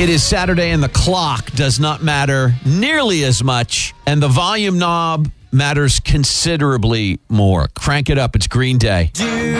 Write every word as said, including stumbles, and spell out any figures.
It is Saturday and the clock does not matter nearly as much, and the volume knob matters considerably more. Crank it up. It's Green Day.